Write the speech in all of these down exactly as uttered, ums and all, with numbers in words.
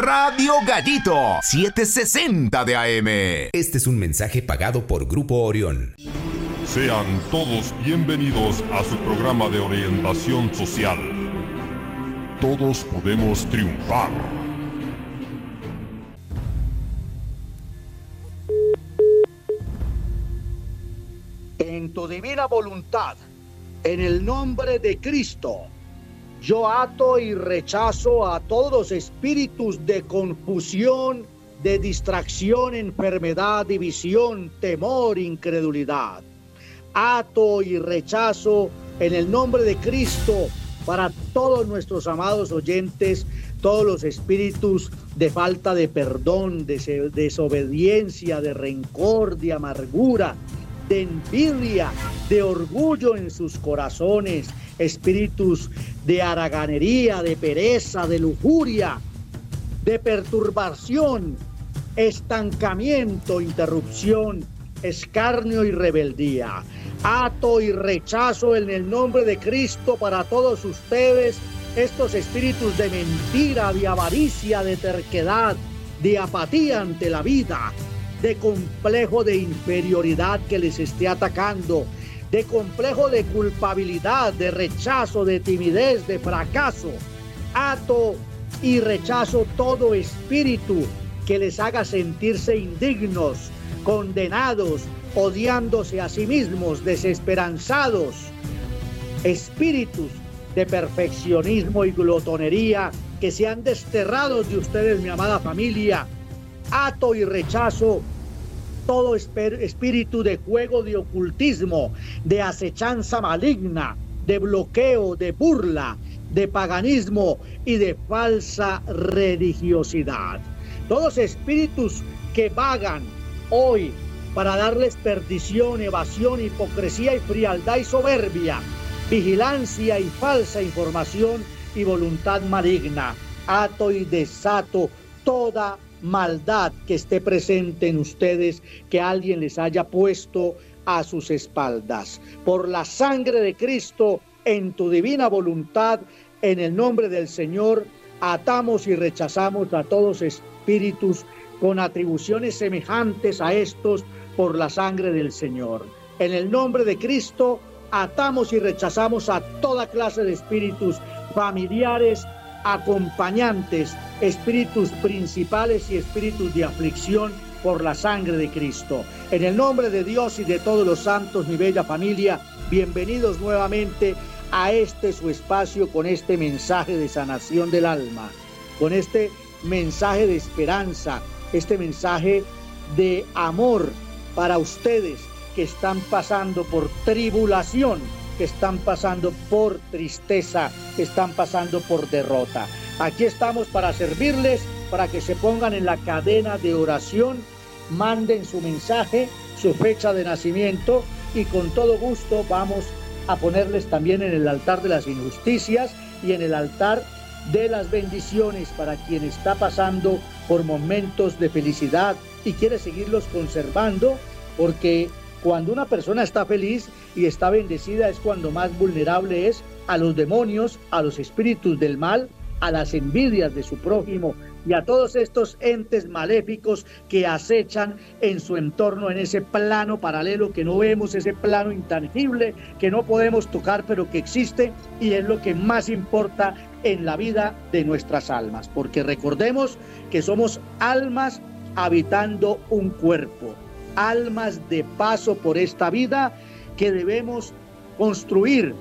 Radio Gallito, setecientos sesenta de A M. Este es un mensaje pagado por Grupo Orión. Sean todos bienvenidos a su programa de orientación social. Todos podemos triunfar. En tu divina voluntad, en el nombre de Cristo, yo ato y rechazo a todos los espíritus de confusión, de distracción, enfermedad, división, temor, incredulidad. Ato y rechazo en el nombre de Cristo para todos nuestros amados oyentes, todos los espíritus de falta de perdón, de desobediencia, de rencor, de amargura, de envidia, de orgullo en sus corazones, espíritus de haraganería, de pereza, de lujuria, de perturbación, estancamiento, interrupción, escarnio y rebeldía. Ato y rechazo en el nombre de Cristo para todos ustedes estos espíritus de mentira, de avaricia, de terquedad, de apatía ante la vida, de complejo de inferioridad que les esté atacando, de complejo de culpabilidad, de rechazo, de timidez, de fracaso. Ato y rechazo todo espíritu que les haga sentirse indignos, condenados, odiándose a sí mismos, desesperanzados. Espíritus de perfeccionismo y glotonería que sean desterrados de ustedes, mi amada familia. Ato y rechazo todo espíritu de juego, de ocultismo, de acechanza maligna, de bloqueo, de burla, de paganismo y de falsa religiosidad. Todos espíritus que vagan hoy para darles perdición, evasión, hipocresía y frialdad y soberbia, vigilancia y falsa información y voluntad maligna. Ato y desato toda maldad que esté presente en ustedes, que alguien les haya puesto a sus espaldas. Por la sangre de Cristo, en tu divina voluntad, en el nombre del Señor, atamos y rechazamos a todos espíritus con atribuciones semejantes a estos por la sangre del Señor. En el nombre de Cristo, atamos y rechazamos a toda clase de espíritus familiares, acompañantes, espíritus principales y espíritus de aflicción por la sangre de Cristo. En el nombre de Dios y de todos los santos, mi bella familia, bienvenidos nuevamente a este su espacio con este mensaje de sanación del alma, con este mensaje de esperanza, este mensaje de amor para ustedes que están pasando por tribulación, que están pasando por tristeza, que están pasando por derrota. Aquí estamos para servirles, para que se pongan en la cadena de oración, manden su mensaje, su fecha de nacimiento y con todo gusto vamos a ponerles también en el altar de las injusticias y en el altar de las bendiciones para quien está pasando por momentos de felicidad y quiere seguirlos conservando, porque cuando una persona está feliz y está bendecida es cuando más vulnerable es a los demonios, a los espíritus del mal, a las envidias de su prójimo y a todos estos entes maléficos que acechan en su entorno, en ese plano paralelo que no vemos, ese plano intangible que no podemos tocar pero que existe y es lo que más importa en la vida de nuestras almas, porque recordemos que somos almas habitando un cuerpo, almas de paso por esta vida que debemos construir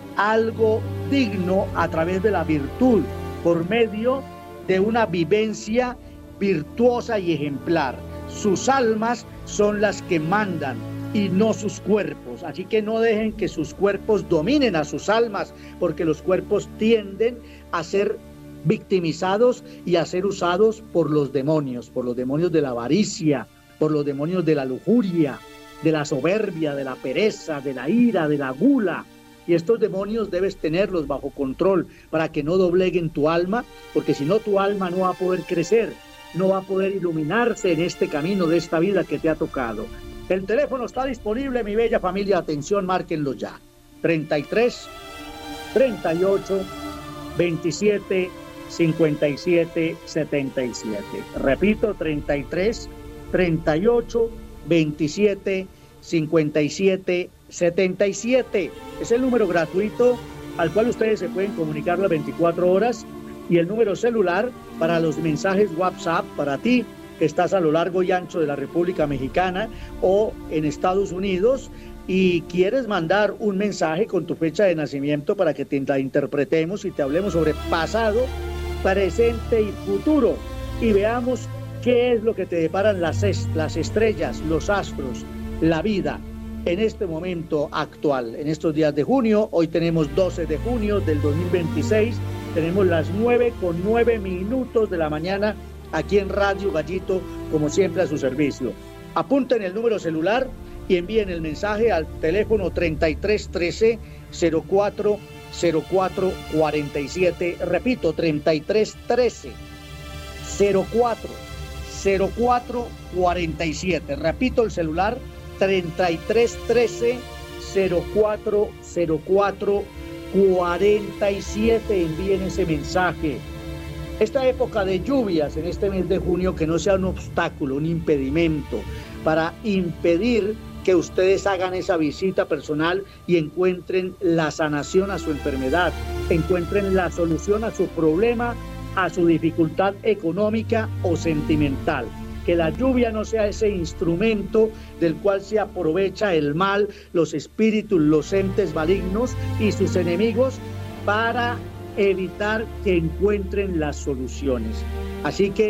algo digno a través de la virtud, por medio de una vivencia virtuosa y ejemplar. Sus almas son las que mandan y no sus cuerpos, así que no dejen que sus cuerpos dominen a sus almas, porque los cuerpos tienden a ser victimizados y a ser usados por los demonios, por los demonios de la avaricia, por los demonios de la lujuria, de la soberbia, de la pereza, de la ira, de la gula. Y estos demonios debes tenerlos bajo control para que no dobleguen tu alma, porque si no tu alma no va a poder crecer, no va a poder iluminarse en este camino de esta vida que te ha tocado. El teléfono está disponible, mi bella familia, atención, márquenlo ya. treinta y tres, treinta y ocho, veintisiete, cincuenta y siete setenta y siete. Repito, treinta y tres, treinta y ocho, veintisiete, cincuenta y siete setenta y siete. Es el número gratuito al cual ustedes se pueden comunicar las veinticuatro horas, y el número celular para los mensajes WhatsApp para ti que estás a lo largo y ancho de la República Mexicana o en Estados Unidos y quieres mandar un mensaje con tu fecha de nacimiento para que te la interpretemos y te hablemos sobre pasado, presente y futuro, y veamos qué es lo que te deparan las, est- las estrellas, los astros, la vida en este momento actual, en estos días de junio. Hoy tenemos doce de junio del dos mil veintiséis, tenemos las nueve con nueve minutos de la mañana aquí en Radio Gallito, como siempre a su servicio. Apunten el número celular y envíen el mensaje al teléfono treinta y tres trece cero cuatro cero cuatro cuarenta y siete. Repito, treinta y tres trece cero cuatro cero cuatro cuarenta y siete. Repito el celular, treinta y tres trece cero cuatro cero cuatro cuarenta y siete. Envíen ese mensaje. Esta época de lluvias en este mes de junio, que no sea un obstáculo, un impedimento para impedir que ustedes hagan esa visita personal y encuentren la sanación a su enfermedad, encuentren la solución a su problema, a su dificultad económica o sentimental. Que la lluvia no sea ese instrumento del cual se aprovecha el mal, los espíritus, los entes malignos y sus enemigos para evitar que encuentren las soluciones. Así que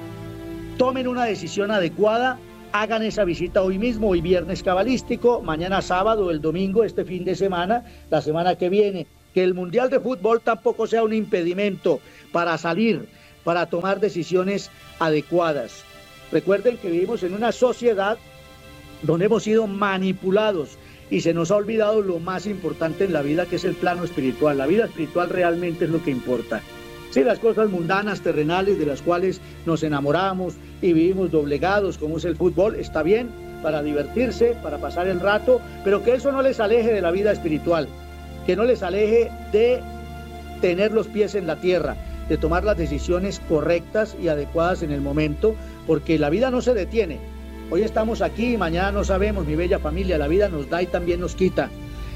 tomen una decisión adecuada, hagan esa visita hoy mismo, hoy viernes cabalístico, mañana sábado, el domingo, este fin de semana, la semana que viene. Que el Mundial de Fútbol tampoco sea un impedimento para salir, para tomar decisiones adecuadas. Recuerden que vivimos en una sociedad donde hemos sido manipulados y se nos ha olvidado lo más importante en la vida, que es el plano espiritual. La vida espiritual realmente es lo que importa. Sí, las cosas mundanas, terrenales, de las cuales nos enamoramos y vivimos doblegados, como es el fútbol, está bien para divertirse, para pasar el rato, pero que eso no les aleje de la vida espiritual, que no les aleje de tener los pies en la tierra, de tomar las decisiones correctas y adecuadas en el momento, porque la vida no se detiene. Hoy estamos aquí y mañana no sabemos, mi bella familia. La vida nos da y también nos quita.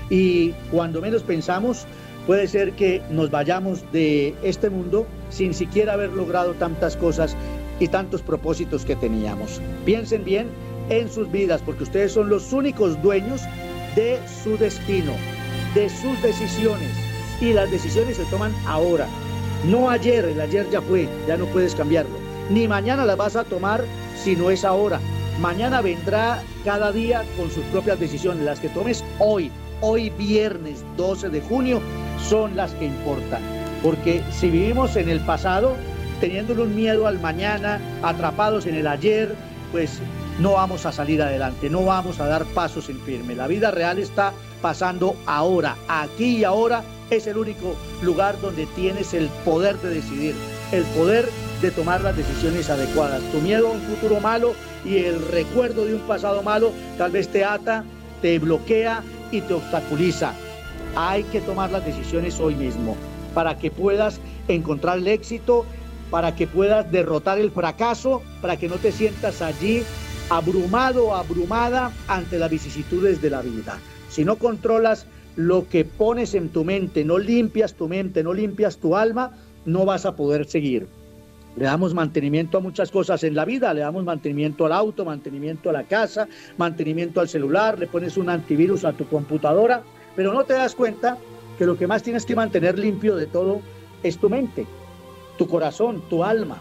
Y cuando menos pensamos, puede ser que nos vayamos de este mundo sin siquiera haber logrado tantas cosas y tantos propósitos que teníamos. Piensen bien en sus vidas, porque ustedes son los únicos dueños de su destino, de sus decisiones. Y las decisiones se toman ahora, no ayer. El ayer ya fue, ya no puedes cambiarlo. Ni mañana las vas a tomar si no es ahora. Mañana vendrá cada día con sus propias decisiones. Las que tomes hoy, hoy viernes doce de junio, son las que importan. Porque si vivimos en el pasado, teniéndole un miedo al mañana, atrapados en el ayer, pues no vamos a salir adelante, no vamos a dar pasos en firme. La vida real está pasando ahora, aquí y ahora. Es el único lugar donde tienes el poder de decidir, el poder de tomar las decisiones adecuadas. Tu miedo a un futuro malo y el recuerdo de un pasado malo tal vez te ata, te bloquea y te obstaculiza. Hay que tomar las decisiones hoy mismo para que puedas encontrar el éxito, para que puedas derrotar el fracaso, para que no te sientas allí abrumado o abrumada ante las vicisitudes de la vida. Si no controlas lo que pones en tu mente, no limpias tu mente, no limpias tu alma, no vas a poder seguir. Le damos mantenimiento a muchas cosas en la vida, le damos mantenimiento al auto, mantenimiento a la casa, mantenimiento al celular, le pones un antivirus a tu computadora, pero no te das cuenta que lo que más tienes que mantener limpio de todo es tu mente, tu corazón, tu alma,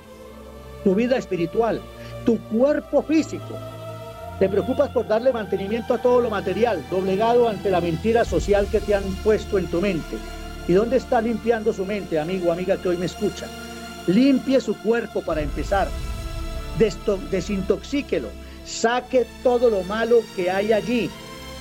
tu vida espiritual, tu cuerpo físico. Te preocupas por darle mantenimiento a todo lo material, doblegado ante la mentira social que te han puesto en tu mente. ¿Y dónde está limpiando su mente, amigo, amiga que hoy me escucha? Limpie su cuerpo para empezar, Desto- desintoxíquelo, saque todo lo malo que hay allí,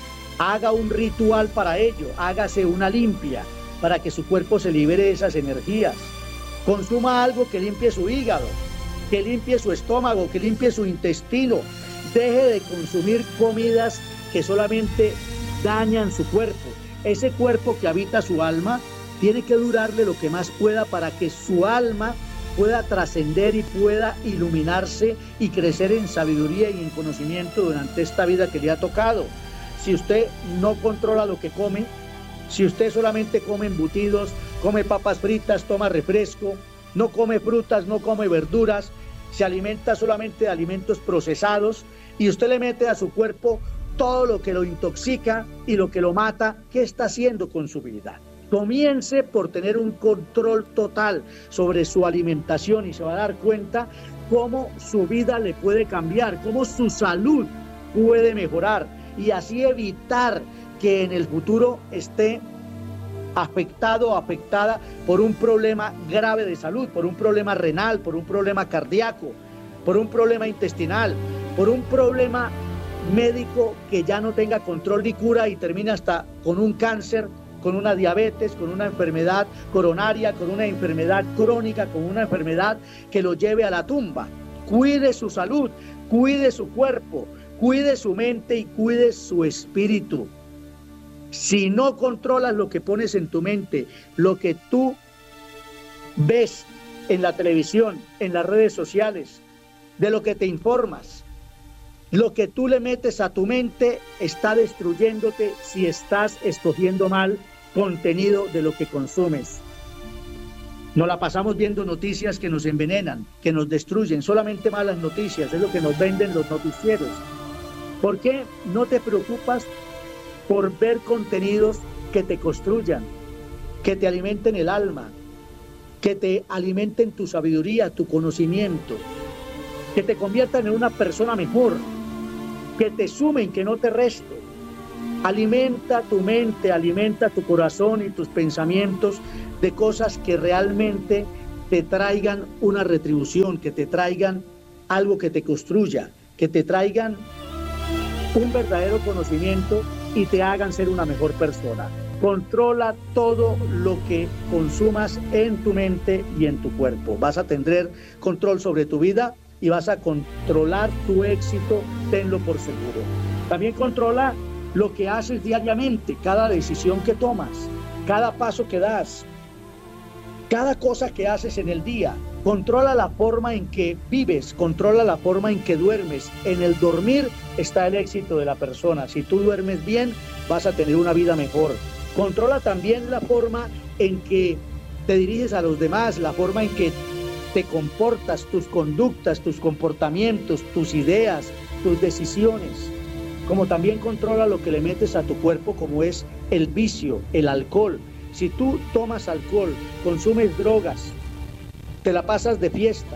haga un ritual para ello, hágase una limpia para que su cuerpo se libere de esas energías. Consuma algo que limpie su hígado, que limpie su estómago, que limpie su intestino. Deje de consumir comidas que solamente dañan su cuerpo. Ese cuerpo que habita su alma tiene que durarle lo que más pueda para que su alma pueda trascender y pueda iluminarse y crecer en sabiduría y en conocimiento durante esta vida que le ha tocado. Si usted no controla lo que come, si usted solamente come embutidos, come papas fritas, toma refresco, no come frutas, no come verduras, se alimenta solamente de alimentos procesados y usted le mete a su cuerpo todo lo que lo intoxica y lo que lo mata, ¿qué está haciendo con su vida? Comience por tener un control total sobre su alimentación y se va a dar cuenta cómo su vida le puede cambiar, cómo su salud puede mejorar y así evitar que en el futuro esté afectado o afectada por un problema grave de salud, por un problema renal, por un problema cardíaco, por un problema intestinal, por un problema médico que ya no tenga control ni cura y termina hasta con un cáncer, con una diabetes, con una enfermedad coronaria, con una enfermedad crónica, con una enfermedad que lo lleve a la tumba. Cuide su salud, cuide su cuerpo, cuide su mente y cuide su espíritu. Si no controlas lo que pones en tu mente, lo que tú ves en la televisión, en las redes sociales, de lo que te informas, lo que tú le metes a tu mente está destruyéndote si estás escogiendo mal contenido de lo que consumes. Nos la pasamos viendo noticias que nos envenenan, que nos destruyen, solamente malas noticias, es lo que nos venden los noticieros. ¿Por qué no te preocupas por ver contenidos que te construyan, que te alimenten el alma, que te alimenten tu sabiduría, tu conocimiento, que te conviertan en una persona mejor, que te sumen, que no te resten? Alimenta tu mente, alimenta tu corazón y tus pensamientos de cosas que realmente te traigan una retribución, que te traigan algo que te construya, que te traigan un verdadero conocimiento y te hagan ser una mejor persona. Controla todo lo que consumas en tu mente y en tu cuerpo. Vas a tener control sobre tu vida y vas a controlar tu éxito, tenlo por seguro. También controla lo que haces diariamente, cada decisión que tomas, cada paso que das, cada cosa que haces en el día. Controla la forma en que vives, controla la forma en que duermes. En el dormir está el éxito de la persona. Si tú duermes bien, vas a tener una vida mejor. Controla también la forma en que te diriges a los demás, la forma en que te comportas, tus conductas, tus comportamientos, tus ideas, tus decisiones. Como también controla lo que le metes a tu cuerpo, como es el vicio, el alcohol. Si tú tomas alcohol, consumes drogas, te la pasas de fiesta,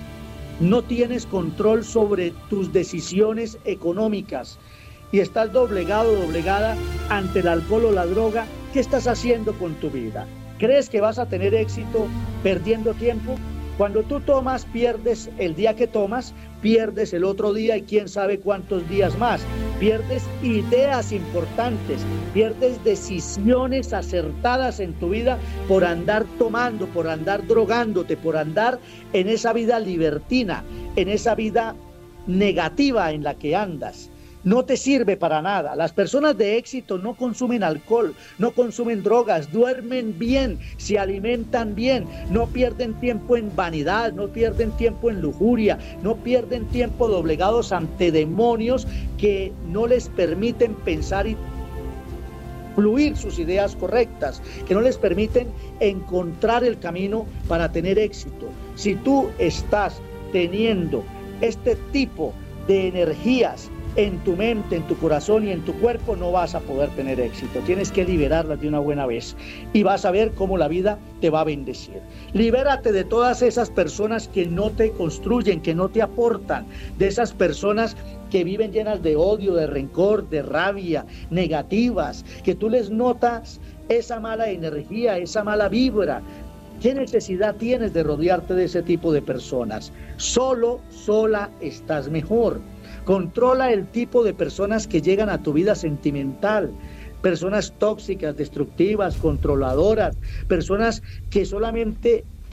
no tienes control sobre tus decisiones económicas y estás doblegado, doblegada ante el alcohol o la droga, ¿qué estás haciendo con tu vida? ¿Crees que vas a tener éxito perdiendo tiempo? Cuando tú tomas, pierdes el día que tomas, pierdes el otro día y quién sabe cuántos días más. Pierdes ideas importantes, pierdes decisiones acertadas en tu vida por andar tomando, por andar drogándote, por andar en esa vida libertina, en esa vida negativa en la que andas. No te sirve para nada. Las personas de éxito no consumen alcohol, no consumen drogas, duermen bien, se alimentan bien, no pierden tiempo en vanidad, no pierden tiempo en lujuria, no pierden tiempo doblegados ante demonios que no les permiten pensar y fluir sus ideas correctas, que no les permiten encontrar el camino para tener éxito. Si tú estás teniendo este tipo de energías en tu mente, en tu corazón y en tu cuerpo, no vas a poder tener éxito. Tienes que liberarlas de una buena vez y vas a ver cómo la vida te va a bendecir. Libérate de todas esas personas que no te construyen, que no te aportan, de esas personas que viven llenas de odio, de rencor, de rabia, negativas, que tú les notas esa mala energía, esa mala vibra. ¿Qué necesidad tienes de rodearte de ese tipo de personas? Solo, sola estás mejor. Controla el tipo de personas que llegan a tu vida sentimental, personas tóxicas, destructivas, controladoras, personas que solamente te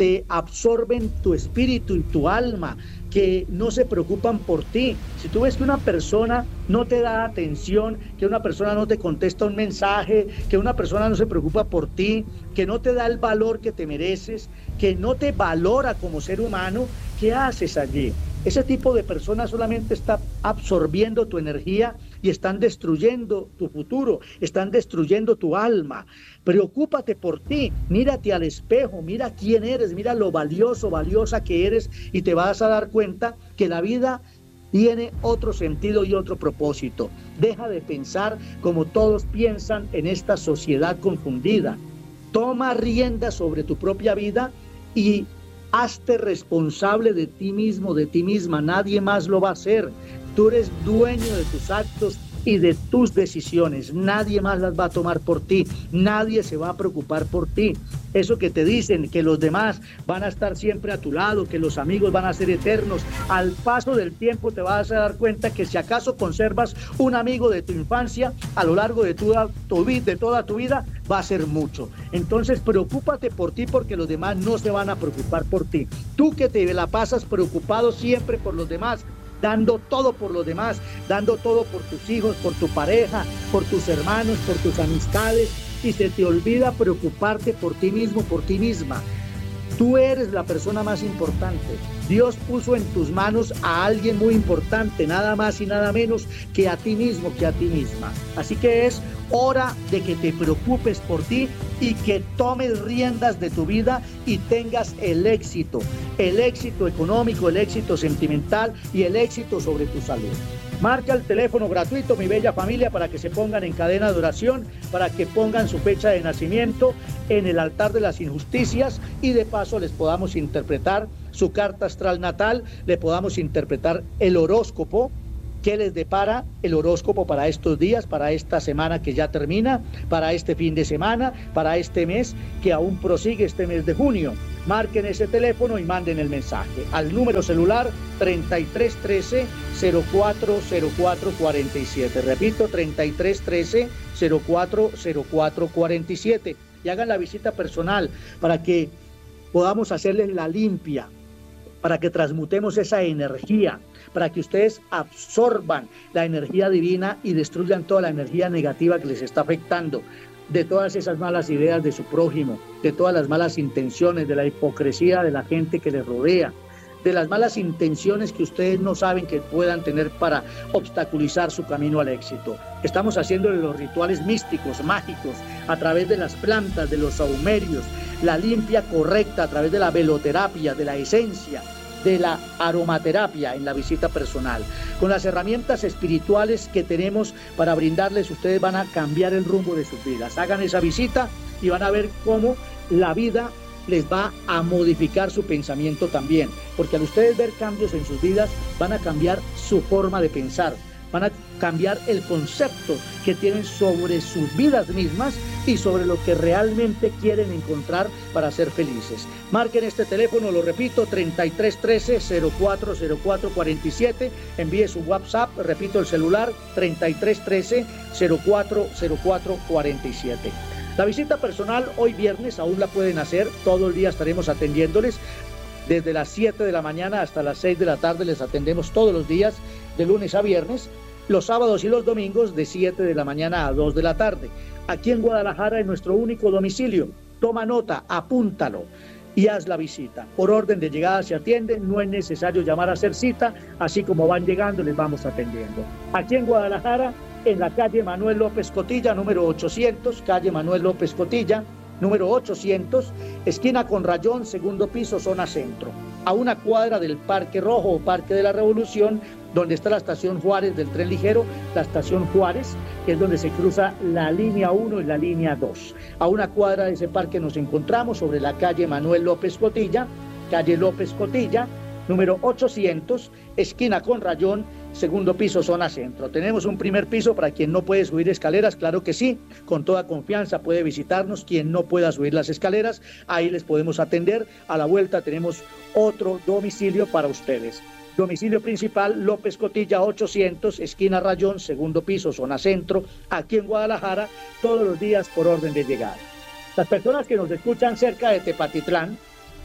te absorben tu espíritu y tu alma, que no se preocupan por ti. Si tú ves que una persona no te da atención, que una persona no te contesta un mensaje, que una persona no se preocupa por ti, que no te da el valor que te mereces, que no te valora como ser humano, ¿qué haces allí? Ese tipo de personas solamente está absorbiendo tu energía y están destruyendo tu futuro, están destruyendo tu alma. Preocúpate por ti, mírate al espejo, mira quién eres, mira lo valioso, valiosa que eres, y te vas a dar cuenta que la vida tiene otro sentido y otro propósito. Deja de pensar como todos piensan en esta sociedad confundida. Toma rienda sobre tu propia vida y hazte responsable de ti mismo, de ti misma. Nadie más lo va a hacer. Tú eres dueño de tus actos y de tus decisiones. Nadie más las va a tomar por ti. Nadie se va a preocupar por ti. Eso que te dicen, que los demás van a estar siempre a tu lado, que los amigos van a ser eternos, al paso del tiempo te vas a dar cuenta que si acaso conservas un amigo de tu infancia, a lo largo de, tu, tu, de toda tu vida, va a ser mucho. Entonces preocúpate por ti, porque los demás no se van a preocupar por ti. Tú que te la pasas preocupado siempre por los demás, dando todo por los demás, dando todo por tus hijos, por tu pareja, por tus hermanos, por tus amistades, y se te olvida preocuparte por ti mismo, por ti misma. Tú eres la persona más importante. Dios puso en tus manos a alguien muy importante, nada más y nada menos que a ti mismo, que a ti misma. Así que es hora de que te preocupes por ti y que tomes riendas de tu vida y tengas el éxito, el éxito económico, el éxito sentimental y el éxito sobre tu salud. Marca el teléfono gratuito, mi bella familia, para que se pongan en cadena de oración, para que pongan su fecha de nacimiento en el altar de las injusticias y de paso les podamos interpretar su carta astral natal, le podamos interpretar el horóscopo. ¿Qué les depara el horóscopo para estos días, para esta semana que ya termina, para este fin de semana, para este mes que aún prosigue, este mes de junio? Marquen ese teléfono y manden el mensaje al número celular treinta y tres trece cero cuatro cero cuatro cuarenta y siete. Repito, treinta y tres trece cero cuatro cero cuatro cuarenta y siete. Y hagan la visita personal para que podamos hacerles la limpia, para que transmutemos esa energía, para que ustedes absorban la energía divina y destruyan toda la energía negativa que les está afectando, de todas esas malas ideas de su prójimo, de todas las malas intenciones, de la hipocresía de la gente que les rodea, de las malas intenciones que ustedes no saben que puedan tener para obstaculizar su camino al éxito. Estamos haciendo los rituales místicos, mágicos, a través de las plantas, de los sahumerios, la limpia correcta a través de la veloterapia, de la esencia, de la aromaterapia en la visita personal. Con las herramientas espirituales que tenemos para brindarles, ustedes van a cambiar el rumbo de sus vidas. Hagan esa visita y van a ver cómo la vida les va a modificar su pensamiento también, porque al ustedes ver cambios en sus vidas, van a cambiar su forma de pensar, van a cambiar el concepto que tienen sobre sus vidas mismas y sobre lo que realmente quieren encontrar para ser felices. Marquen este teléfono, lo repito, treinta y tres trece cero cuatro cero cuatro cuarenta y siete, envíe su WhatsApp, repito el celular, treinta y tres trece cero cuatro cero cuatro cuarenta y siete. La visita personal hoy viernes aún la pueden hacer, todo el día estaremos atendiéndoles, desde las siete de la mañana hasta las seis de la tarde les atendemos todos los días, de lunes a viernes, los sábados y los domingos de siete de la mañana a dos de la tarde. Aquí en Guadalajara es nuestro único domicilio. Toma nota, apúntalo y haz la visita. Por orden de llegada se atiende, no es necesario llamar a hacer cita, así como van llegando les vamos atendiendo. Aquí en Guadalajara, en la calle Manuel López Cotilla, número ochocientos, calle Manuel López Cotilla, número ochocientos, esquina con Rayón, segundo piso, zona centro, a una cuadra del Parque Rojo o Parque de la Revolución, donde está la estación Juárez del tren ligero, la estación Juárez, que es donde se cruza la línea uno y la línea dos. A una cuadra de ese parque nos encontramos sobre la calle Manuel López Cotilla, calle López Cotilla, número ochocientos, esquina con Rayón, segundo piso, zona centro. Tenemos un primer piso para quien no puede subir escaleras, claro que sí, con toda confianza puede visitarnos. Quien no pueda subir las escaleras, ahí les podemos atender. A la vuelta tenemos otro domicilio para ustedes. Domicilio principal, López Cotilla ochocientos, esquina Rayón, segundo piso, zona centro, aquí en Guadalajara, todos los días por orden de llegada. Las personas que nos escuchan cerca de Tepatitlán,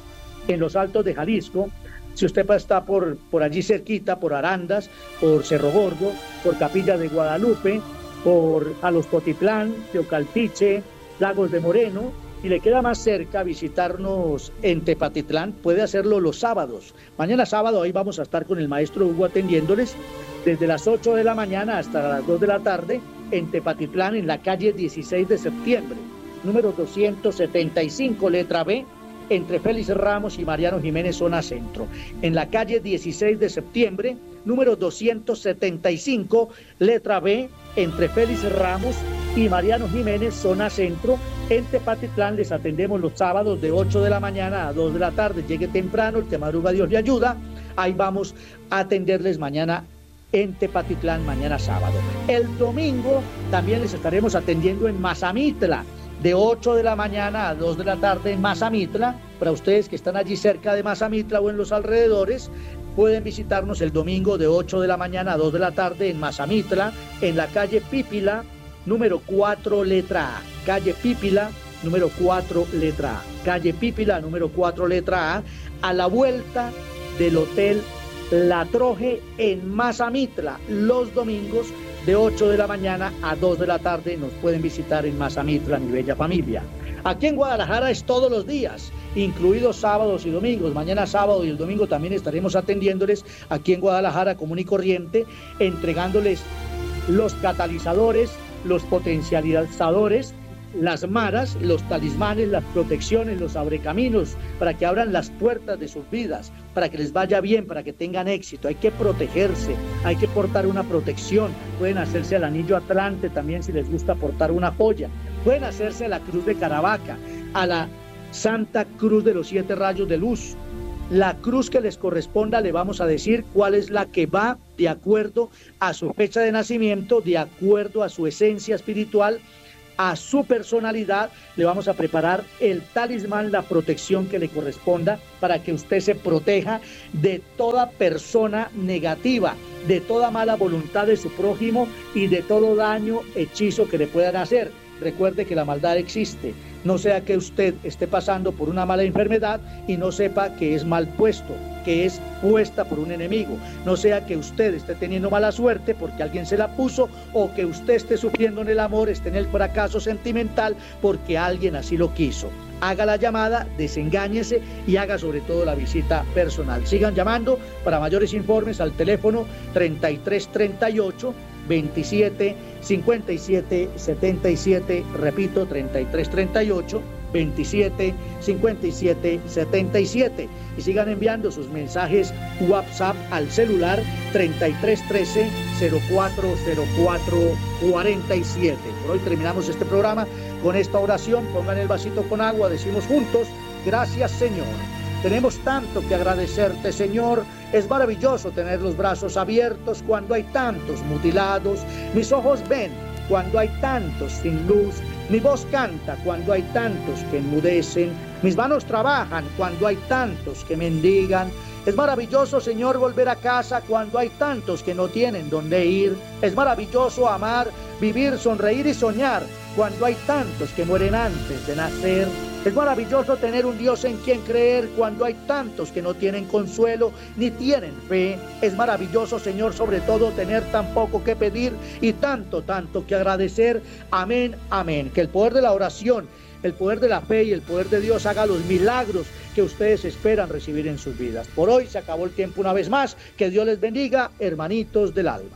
en los Altos de Jalisco. Si usted está por, por allí cerquita, por Arandas, por Cerro Gordo, por Capilla de Guadalupe, por Alostotitlán, Teocaltiche, Lagos de Moreno, y le queda más cerca visitarnos en Tepatitlán, puede hacerlo los sábados. Mañana sábado ahí vamos a estar con el maestro Hugo atendiéndoles desde las ocho de la mañana hasta las dos de la tarde en Tepatitlán, en la calle dieciséis de septiembre, número doscientos setenta y cinco, letra B, entre Félix Ramos y Mariano Jiménez, zona centro. En la calle dieciséis de septiembre, número doscientos setenta y cinco, letra B, entre Félix Ramos y Mariano Jiménez, zona centro. En Tepatitlán les atendemos los sábados de ocho de la mañana a dos de la tarde. Llegue temprano, el que madruga Dios le ayuda. Ahí vamos a atenderles mañana en Tepatitlán, mañana sábado. El domingo también les estaremos atendiendo en Mazamitla, de ocho de la mañana a dos de la tarde en Mazamitla. Para ustedes que están allí cerca de Mazamitla o en los alrededores, pueden visitarnos el domingo de ocho de la mañana a dos de la tarde en Mazamitla, en la calle Pípila, número cuatro, letra A. Calle Pípila, número cuatro, letra A. Calle Pípila, número cuatro, letra A, a la vuelta del Hotel La Troje en Mazamitla. Los domingos de ocho de la mañana a dos de la tarde nos pueden visitar en Mazamitla, mi bella familia. Aquí en Guadalajara es todos los días, incluidos sábados y domingos. Mañana sábado y el domingo también estaremos atendiéndoles aquí en Guadalajara común y corriente, entregándoles los catalizadores, los potencializadores, las maras, los talismanes, las protecciones, los abrecaminos, para que abran las puertas de sus vidas, para que les vaya bien, para que tengan éxito. Hay que protegerse, hay que portar una protección. Pueden hacerse el anillo Atlante también si les gusta portar una joya. Pueden hacerse la cruz de Caravaca, a la Santa Cruz de los Siete Rayos de Luz. La cruz que les corresponda, le vamos a decir cuál es la que va de acuerdo a su fecha de nacimiento, de acuerdo a su esencia espiritual, a su personalidad. Le vamos a preparar el talismán, la protección que le corresponda, para que usted se proteja de toda persona negativa, de toda mala voluntad de su prójimo y de todo daño, hechizo que le puedan hacer. Recuerde que la maldad existe. No sea que usted esté pasando por una mala enfermedad y no sepa que es mal puesto, que es puesta por un enemigo. No sea que usted esté teniendo mala suerte porque alguien se la puso, o que usted esté sufriendo en el amor, esté en el fracaso sentimental porque alguien así lo quiso. Haga la llamada, desengáñese y haga sobre todo la visita personal. Sigan llamando para mayores informes al teléfono treinta y tres treinta y ocho veintisiete cincuenta y siete setenta y siete, repito, treinta y tres treinta y ocho veintisiete cincuenta y siete setenta y siete, y sigan enviando sus mensajes WhatsApp al celular treinta y tres trece cero cuatro cero cuatro cuarenta y siete. Por hoy terminamos este programa con esta oración. Pongan el vasito con agua, decimos juntos: gracias, Señor. Tenemos tanto que agradecerte, Señor. Es maravilloso tener los brazos abiertos cuando hay tantos mutilados. Mis ojos ven cuando hay tantos sin luz. Mi voz canta cuando hay tantos que enmudecen. Mis manos trabajan cuando hay tantos que mendigan. Es maravilloso, Señor, volver a casa cuando hay tantos que no tienen dónde ir. Es maravilloso amar, vivir, sonreír y soñar cuando hay tantos que mueren antes de nacer. Es maravilloso tener un Dios en quien creer cuando hay tantos que no tienen consuelo ni tienen fe. Es maravilloso, Señor, sobre todo tener tan poco que pedir y tanto, tanto que agradecer. Amén, amén. Que el poder de la oración, el poder de la fe y el poder de Dios haga los milagros que ustedes esperan recibir en sus vidas. Por hoy se acabó el tiempo una vez más. Que Dios les bendiga, hermanitos del alma.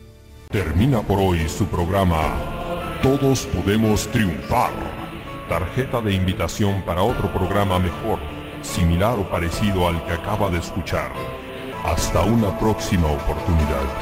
Termina por hoy su programa Todos Podemos Triunfar. Tarjeta de invitación para otro programa mejor, similar o parecido al que acaba de escuchar. Hasta una próxima oportunidad.